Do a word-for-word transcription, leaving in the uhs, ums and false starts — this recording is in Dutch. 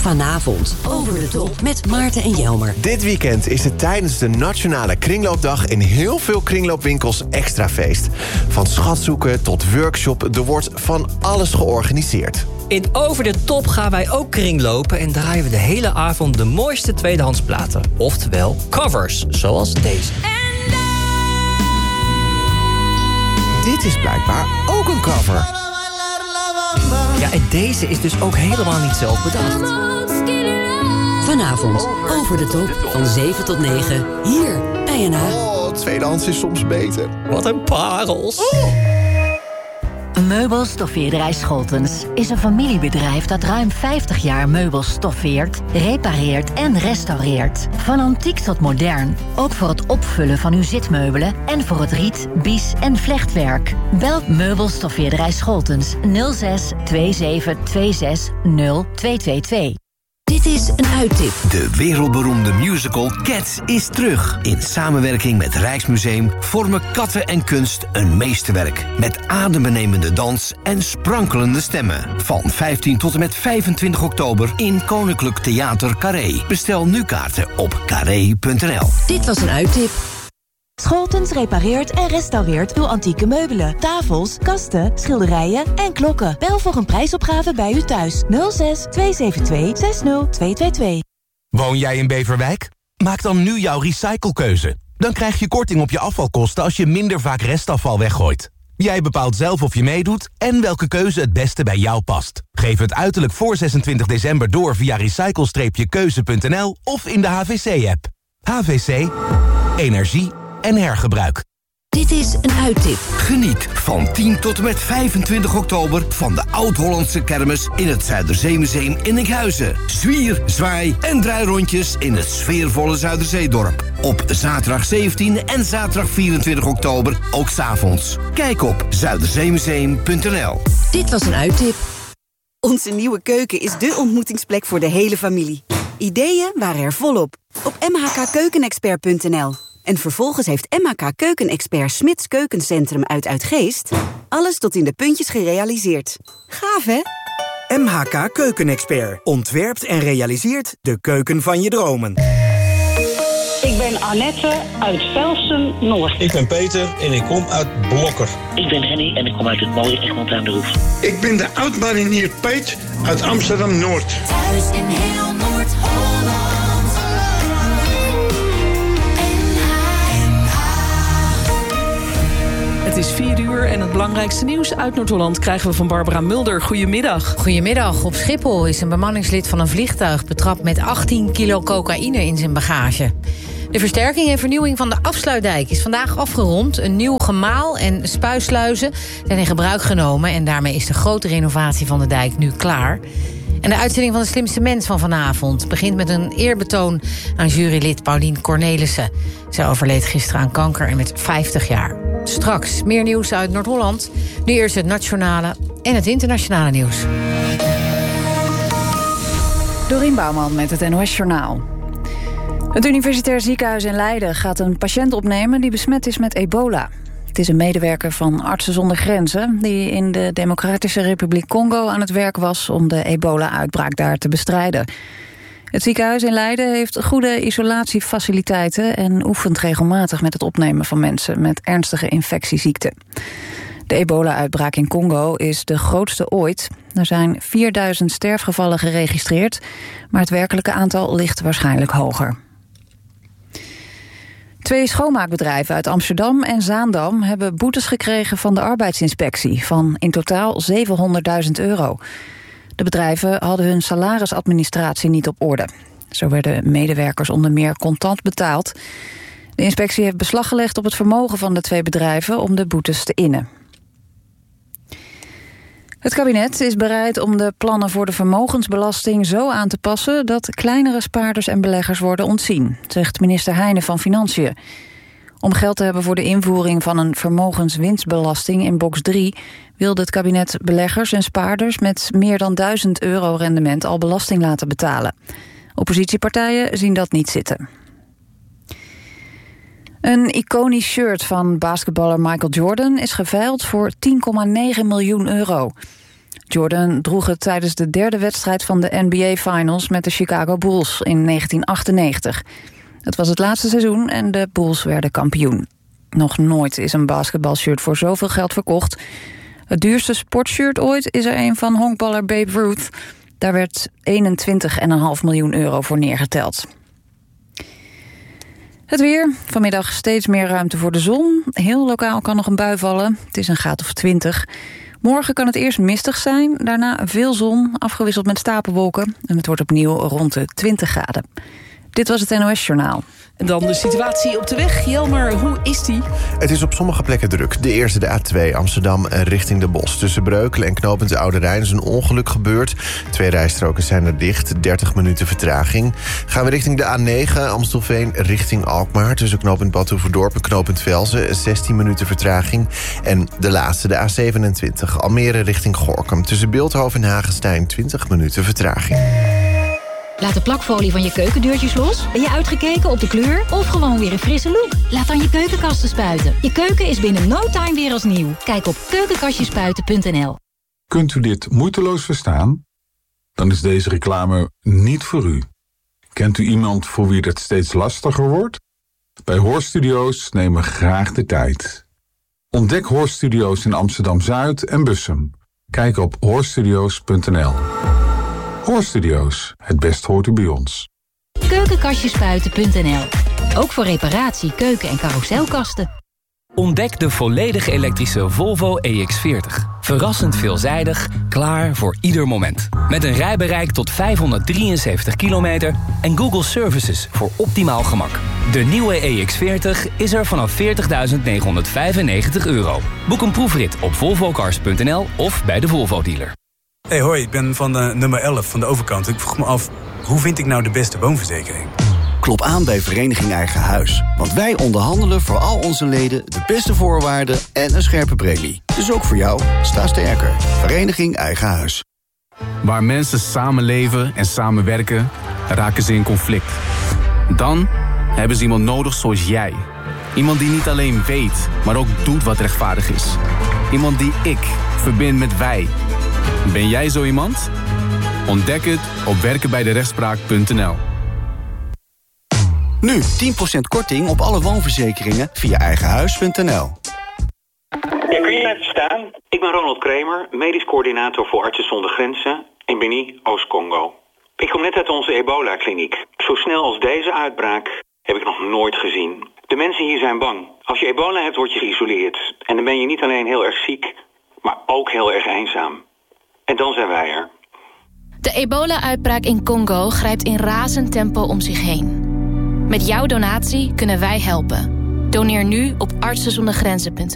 Vanavond Over de Top met Maarten en Jelmer. Dit weekend is het tijdens de Nationale Kringloopdag in heel veel kringloopwinkels extra feest. Van schatzoeken tot workshop, er wordt van alles georganiseerd. In Over de Top gaan wij ook kringlopen en draaien we de hele avond de mooiste tweedehands platen. Oftewel covers, zoals deze. Dit is blijkbaar ook een cover. Ja, en deze is dus ook helemaal niet zelf bedacht. Vanavond Over de Top van zeven tot negen hier bij N H. Oh, tweedehands is soms beter. Wat een parels. Oh. Meubelstoffeerderij Scholtens is een familiebedrijf dat ruim vijftig jaar meubels stoffeert, repareert en restaureert. Van antiek tot modern, ook voor het opvullen van uw zitmeubelen en voor het riet, bies en vlechtwerk. Bel Meubelstoffeerderij Scholtens nul zes twee zeven twee zes nul twee twee twee. Dit is een uittip. De wereldberoemde musical Cats is terug. In samenwerking met Rijksmuseum vormen Katten en Kunst een meesterwerk. Met adembenemende dans en sprankelende stemmen. Van vijftien tot en met vijfentwintig oktober in Koninklijk Theater Carré. Bestel nu kaarten op carré punt n l. Dit was een uittip. Scholtens repareert en restaureert uw antieke meubelen, tafels, kasten, schilderijen en klokken. Bel voor een prijsopgave bij u thuis. nul zes twee zeven twee zes nul twee twee twee. Woon jij in Beverwijk? Maak dan nu jouw recyclekeuze. Dan krijg je korting op je afvalkosten als je minder vaak restafval weggooit. Jij bepaalt zelf of je meedoet en welke keuze het beste bij jou past. Geef het uiterlijk voor zesentwintig december door via recycle keuze punt n l of in de H V C-app. H V C. Energie en hergebruik. Dit is een uittip. Geniet van tien tot en met vijfentwintig oktober van de Oud-Hollandse Kermis in het Zuiderzeemuseum in Enkhuizen. Zwier, zwaai en draairondjes in het sfeervolle Zuiderzeedorp. Op zaterdag zeventien en zaterdag vierentwintig oktober, ook 's avonds. Kijk op zuiderzeemuseum punt n l. Dit was een uittip. Onze nieuwe keuken is dé ontmoetingsplek voor de hele familie. Ideeën waren er volop. Op m h k keukenexpert punt n l. En vervolgens heeft M H K Keukenexpert Smits Keukencentrum uit Uitgeest alles tot in de puntjes gerealiseerd. Gaaf, hè? M H K Keukenexpert ontwerpt en realiseert de keuken van je dromen. Ik ben Annette uit Velsen-Noord. Ik ben Peter en ik kom uit Blokker. Ik ben Henny en ik kom uit het mooie Egmond aan de Hoef. Ik ben de oud-marinier Peet uit Amsterdam-Noord. Thuis in heel Noord-Holland. Het is vier uur en het belangrijkste nieuws uit Noord-Holland krijgen we van Barbara Mulder. Goedemiddag. Goedemiddag. Op Schiphol is een bemanningslid van een vliegtuig betrapt met achttien kilo cocaïne in zijn bagage. De versterking en vernieuwing van de afsluitdijk is vandaag afgerond. Een nieuw gemaal en spuisluizen zijn in gebruik genomen en daarmee is de grote renovatie van de dijk nu klaar. En de uitzending van De Slimste Mens van vanavond begint met een eerbetoon aan jurylid Paulien Cornelissen. Zij overleed gisteren aan kanker en met vijftig jaar. Straks meer nieuws uit Noord-Holland. Nu eerst het nationale en het internationale nieuws. Dorien Bouwman met het N O S-journaal. Het Universitair Ziekenhuis in Leiden gaat een patiënt opnemen die besmet is met ebola. Het is een medewerker van Artsen zonder Grenzen die in de Democratische Republiek Congo aan het werk was om de ebola-uitbraak daar te bestrijden. Het ziekenhuis in Leiden heeft goede isolatiefaciliteiten en oefent regelmatig met het opnemen van mensen met ernstige infectieziekten. De ebola-uitbraak in Congo is de grootste ooit. Er zijn vierduizend sterfgevallen geregistreerd, maar het werkelijke aantal ligt waarschijnlijk hoger. Twee schoonmaakbedrijven uit Amsterdam en Zaandam hebben boetes gekregen van de arbeidsinspectie van in totaal zevenhonderdduizend euro. De bedrijven hadden hun salarisadministratie niet op orde. Zo werden medewerkers onder meer contant betaald. De inspectie heeft beslag gelegd op het vermogen van de twee bedrijven om de boetes te innen. Het kabinet is bereid om de plannen voor de vermogensbelasting zo aan te passen dat kleinere spaarders en beleggers worden ontzien, zegt minister Heijnen van Financiën. Om geld te hebben voor de invoering van een vermogenswinstbelasting in box drie... wilde het kabinet beleggers en spaarders met meer dan duizend euro rendement al belasting laten betalen. Oppositiepartijen zien dat niet zitten. Een iconisch shirt van basketballer Michael Jordan is geveild voor tien komma negen miljoen euro. Jordan droeg het tijdens de derde wedstrijd van de N B A Finals met de Chicago Bulls in negentien achtennegentig. Het was het laatste seizoen en de Bulls werden kampioen. Nog nooit is een basketbalshirt voor zoveel geld verkocht. Het duurste sportshirt ooit is er een van honkballer Babe Ruth. Daar werd eenentwintig komma vijf miljoen euro voor neergeteld. Het weer. Vanmiddag steeds meer ruimte voor de zon. Heel lokaal kan nog een bui vallen. Het is een graad of twintig. Morgen kan het eerst mistig zijn. Daarna veel zon, afgewisseld met stapelwolken. En het wordt opnieuw rond de twintig graden. Dit was het N O S-journaal. En dan de situatie op de weg. Jelmer, hoe is die? Het is op sommige plekken druk. De eerste, de A twee, Amsterdam richting de Bosch. Tussen Breukelen en knooppunt Oude Rijn is een ongeluk gebeurd. Twee rijstroken zijn er dicht, dertig minuten vertraging. Gaan we richting de A negen, Amstelveen richting Alkmaar. Tussen knooppunt Badhoevedorp en knooppunt Velzen, zestien minuten vertraging. En de laatste, de A zevenentwintig, Almere richting Gorinchem. Tussen Bilthoven en Hagestein, twintig minuten vertraging. Laat de plakfolie van je keukendeurtjes los? Ben je uitgekeken op de kleur? Of gewoon weer een frisse look? Laat dan je keukenkasten spuiten. Je keuken is binnen no time weer als nieuw. Kijk op keukenkastjespuiten punt n l. Kunt u dit moeiteloos verstaan? Dan is deze reclame niet voor u. Kent u iemand voor wie het steeds lastiger wordt? Bij Hoorstudio's nemen we graag de tijd. Ontdek Hoorstudio's in Amsterdam-Zuid en Bussum. Kijk op hoorstudio's punt n l. Hoorstudio's, het best hoort u bij ons. keukenkastjespuiten punt n l. Ook voor reparatie, keuken- en carouselkasten. Ontdek de volledig elektrische Volvo E X veertig. Verrassend veelzijdig, klaar voor ieder moment. Met een rijbereik tot vijfhonderddrieënzeventig kilometer en Google Services voor optimaal gemak. De nieuwe E X veertig is er vanaf veertigduizend negenhonderdvijfennegentig euro. Boek een proefrit op volvo cars punt n l of bij de Volvo dealer. Hey, hoi, ik ben van de nummer elf van de overkant. Ik vroeg me af, hoe vind ik nou de beste woonverzekering? Klop aan bij Vereniging Eigen Huis. Want wij onderhandelen voor al onze leden de beste voorwaarden en een scherpe premie. Dus ook voor jou, sta sterker. Vereniging Eigen Huis. Waar mensen samenleven en samenwerken, raken ze in conflict. Dan hebben ze iemand nodig zoals jij. Iemand die niet alleen weet, maar ook doet wat rechtvaardig is. Iemand die ik verbind met wij. Ben jij zo iemand? Ontdek het op werken bij de rechtspraak punt n l. Nu tien procent korting op alle woonverzekeringen via eigenhuis punt n l. Ja, kun je even staan? Ik ben Ronald Kramer, medisch coördinator voor Artsen zonder Grenzen in Beni, Oost-Congo. Ik kom net uit onze ebola-kliniek. Zo snel als deze uitbraak heb ik nog nooit gezien. De mensen hier zijn bang. Als je ebola hebt, word je geïsoleerd. En dan ben je niet alleen heel erg ziek, maar ook heel erg eenzaam. En dan zijn wij er. De ebola-uitbraak in Congo grijpt in razend tempo om zich heen. Met jouw donatie kunnen wij helpen. Doneer nu op artsen zonder grenzen punt n l.